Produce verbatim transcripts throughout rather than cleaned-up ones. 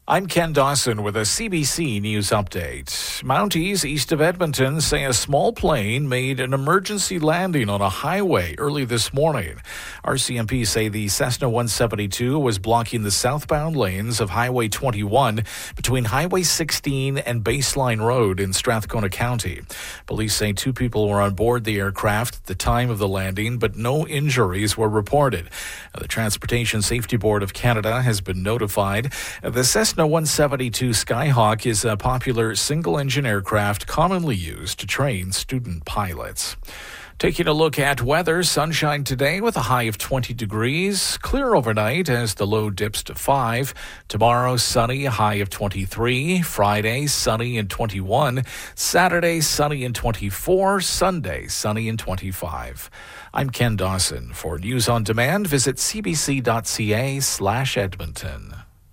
I'm Ken Dawson with a C B C News update. Mounties east of Edmonton say a small plane made an emergency landing on a highway early this morning. R C M P say the Cessna one seventy-two was blocking the southbound lanes of Highway twenty-one between Highway sixteen and Baseline Road in Strathcona County. Police say two people were on board the aircraft at the time of the landing, but no injuries were reported. The Transportation Safety Board of Canada has been notified. The Cessna one seventy-two Skyhawk is a popular single-engine aircraft commonly used to train student pilots. Taking a look at weather, sunshine today with a high of twenty degrees. Clear overnight as the low dips to five. Tomorrow, sunny, a high of twenty-three. Friday, sunny and twenty-one. Saturday, sunny and twenty-four. Sunday, sunny and twenty-five. I'm Ken Dawson. For News on Demand, visit cbc.ca slash Edmonton.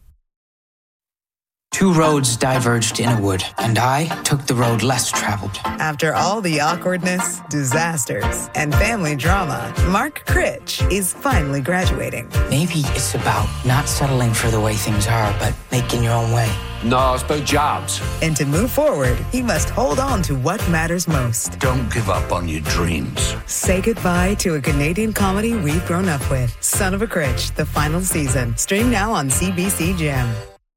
Two roads diverged in a wood, and I took the road less traveled. After all the awkwardness, disasters, and family drama, Mark Critch is finally graduating. Maybe it's about not settling for the way things are, but making your own way. No, it's about jobs. And to move forward, he must hold on to what matters most. Don't give up on your dreams. Say goodbye to a Canadian comedy we've grown up with. Son of a Critch, the final season. Stream now on C B C Gem.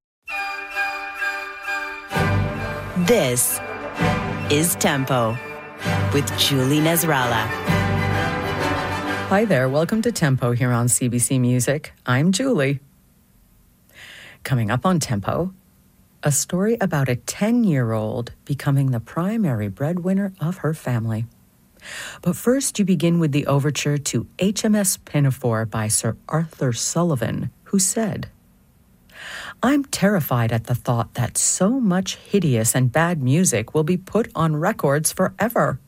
This is Tempo with Julie Nasrallah. Hi there, welcome to Tempo here on C B C Music. I'm Julie. Coming up on Tempo, a story about a ten-year-old becoming the primary breadwinner of her family. But first, you begin with the overture to H M S Pinafore by Sir Arthur Sullivan, who said, "I'm terrified at the thought that so much hideous and bad music will be put on records forever.